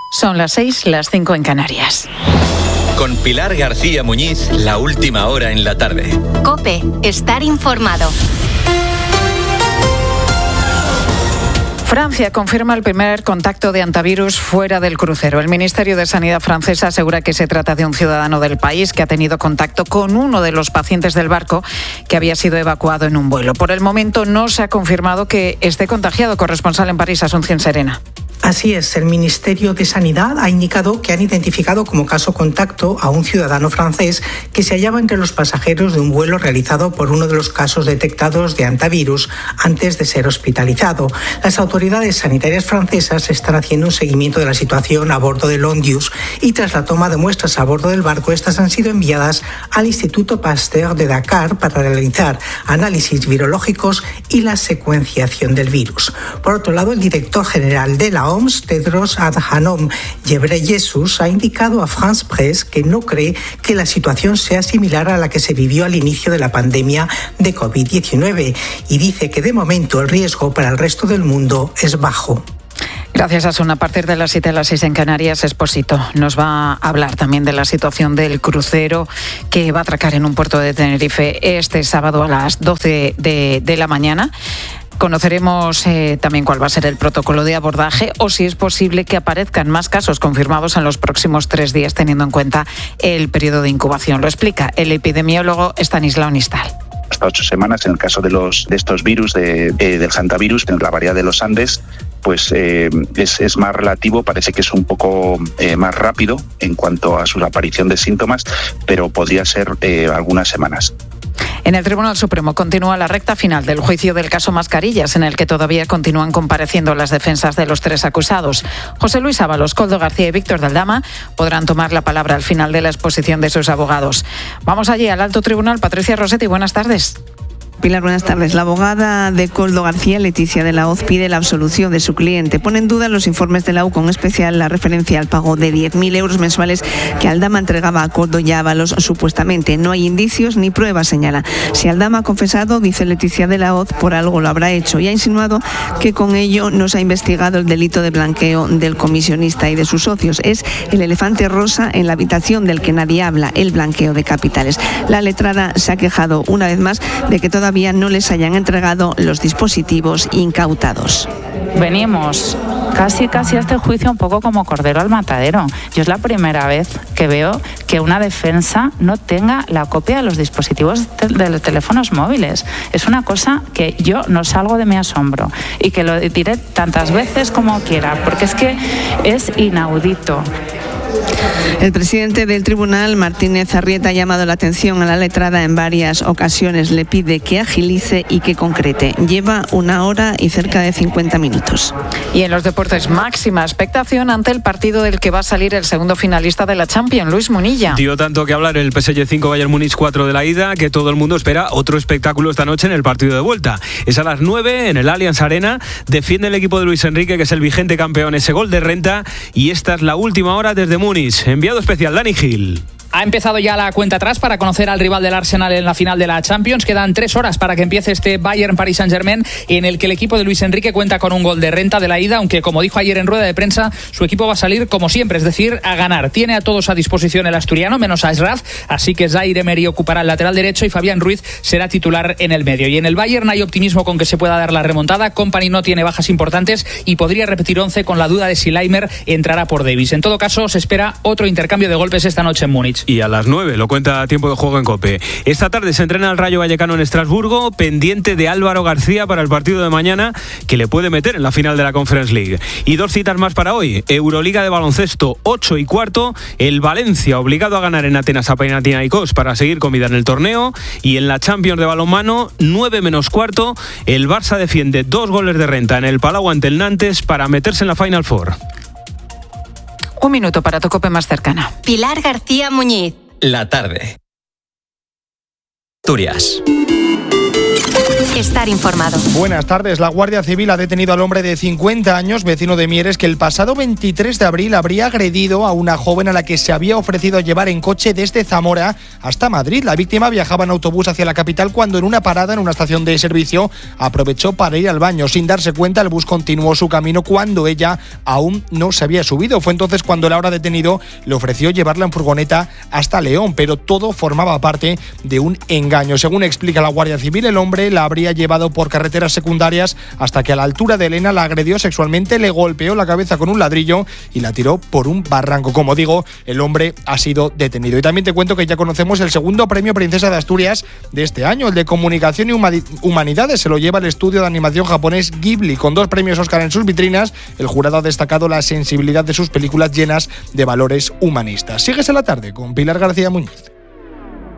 Son las 6, las 5 en Canarias. Con Pilar García Muñiz, la última hora en la tarde. COPE, estar informado. Francia confirma el primer contacto de antivirus fuera del crucero. El Ministerio de Sanidad francesa asegura que se trata de un ciudadano del país que ha tenido contacto con uno de los pacientes del barco que había sido evacuado en un vuelo. Por el momento no se ha confirmado que esté contagiado. Corresponsal en París, Asunción Serena. Así es, el Ministerio de Sanidad ha indicado que han identificado como caso contacto a un ciudadano francés que se hallaba entre los pasajeros de un vuelo realizado por uno de los casos detectados de antivirus antes de ser hospitalizado. Las autoridades sanitarias francesas están haciendo un seguimiento de la situación a bordo del Ondius y tras la toma de muestras a bordo del barco, estas han sido enviadas al Instituto Pasteur de Dakar para realizar análisis virológicos y la secuenciación del virus. Por otro lado, el director general de la OMS, Tedros Adhanom Ghebreyesus, ha indicado a France Presse que no cree que la situación sea similar a la que se vivió al inicio de la pandemia de COVID-19 y dice que de momento el riesgo para el resto del mundo es bajo. Gracias, Asun. A partir de las 7 a las 6 en Canarias, Expósito nos va a hablar también de la situación del crucero que va a atracar en un puerto de Tenerife este sábado a las 12 de la mañana. Conoceremos también cuál va a ser el protocolo de abordaje o si es posible que aparezcan más casos confirmados en los próximos 3 días, teniendo en cuenta el periodo de incubación. Lo explica el epidemiólogo Estanislao Nistal. Hasta 8 semanas en el caso de estos virus, del hantavirus, en la variedad de los Andes, pues es más relativo, parece que es un poco más rápido en cuanto a su aparición de síntomas, pero podría ser algunas semanas. En el Tribunal Supremo continúa la recta final del juicio del caso Mascarillas, en el que todavía continúan compareciendo las defensas de los 3 acusados. José Luis Ábalos, Koldo García y Víctor de Aldama podrán tomar la palabra al final de la exposición de sus abogados. Vamos allí al Alto Tribunal. Patricia Rossetti, buenas tardes. Pilar, buenas tardes. La abogada de Koldo García, Leticia de la Hoz, pide la absolución de su cliente. Pone en duda los informes de la U, con especial la referencia al pago de 10.000 euros mensuales que Aldama entregaba a Koldo y a Ábalos supuestamente. No hay indicios ni pruebas, señala. Si Aldama ha confesado, dice Leticia de la Hoz, por algo lo habrá hecho y ha insinuado que con ello no se ha investigado el delito de blanqueo del comisionista y de sus socios. Es el elefante rosa en la habitación del que nadie habla, el blanqueo de capitales. La letrada se ha quejado una vez más de que todavía no les hayan entregado los dispositivos incautados. Venimos casi a este juicio un poco como cordero al matadero. Yo es la primera vez que veo que una defensa no tenga la copia de los dispositivos de los teléfonos móviles. Es una cosa que yo no salgo de mi asombro y que lo diré tantas veces como quiera, porque es que es inaudito. El presidente del tribunal, Martínez Arrieta, ha llamado la atención a la letrada en varias ocasiones. Le pide que agilice y que concrete. Lleva 1 hora y cerca de 50 minutos. Y en los deportes, máxima expectación ante el partido del que va a salir el segundo finalista de la Champions, Luis Munilla. Dio tanto que hablar el PSG 5, Bayern Múnich 4 de la ida, que todo el mundo espera otro espectáculo esta noche en el partido de vuelta. Es a las 9 en el Allianz Arena. Defiende el equipo de Luis Enrique, que es el vigente campeón, ese gol de renta. Y esta es la última hora desde Múnich. Enviado especial, Dani Gil. Ha empezado ya la cuenta atrás para conocer al rival del Arsenal en la final de la Champions. Quedan 3 horas para que empiece este Bayern-Paris Saint-Germain, en el que el equipo de Luis Enrique cuenta con un gol de renta de la ida, aunque como dijo ayer en rueda de prensa, su equipo va a salir como siempre, es decir, a ganar. Tiene a todos a disposición el asturiano, menos a Ashraf, así que Zaire Emery ocupará el lateral derecho y Fabián Ruiz será titular en el medio. Y en el Bayern hay optimismo con que se pueda dar la remontada. Kompany no tiene bajas importantes y podría repetir 11 con la duda de si Laimer entrará por Davis. En todo caso, se espera otro intercambio de golpes esta noche en Múnich. Y a las 9 lo cuenta Tiempo de Juego en COPE. Esta tarde se entrena el Rayo Vallecano en Estrasburgo, pendiente de Álvaro García para el partido de mañana, que le puede meter en la final de la Conference League. Y 2 citas más para hoy. Euroliga de baloncesto, 8:15. El Valencia obligado a ganar en Atenas a Panathinaikos para seguir con vida en el torneo. Y en la Champions de balonmano, 9:15. El Barça defiende 2 goles de renta en el Palau ante el Nantes para meterse en la Final Four. 1 minuto para tu COPE más cercana. Pilar García Muñiz. La tarde. Asturias. estar informado. Buenas tardes. La Guardia Civil ha detenido al hombre de 50 años, vecino de Mieres, que el pasado 23 de abril habría agredido a una joven a la que se había ofrecido llevar en coche desde Zamora hasta Madrid. La víctima viajaba en autobús hacia la capital cuando en una parada en una estación de servicio aprovechó para ir al baño. Sin darse cuenta, el bus continuó su camino cuando ella aún no se había subido. Fue entonces cuando el ahora detenido le ofreció llevarla en furgoneta hasta León, pero todo formaba parte de un engaño. Según explica la Guardia Civil, el hombre la habría llevado por carreteras secundarias hasta que a la altura de Elena la agredió sexualmente, le golpeó la cabeza con un ladrillo y la tiró por un barranco. Como digo, el hombre ha sido detenido. Y también te cuento que ya conocemos el segundo premio Princesa de Asturias de este año, el de Comunicación y Humanidades. Se lo lleva el estudio de animación japonés Ghibli. Con 2 premios Oscar en sus vitrinas, el jurado ha destacado la sensibilidad de sus películas llenas de valores humanistas. Sigues en la tarde con Pilar García Muñiz.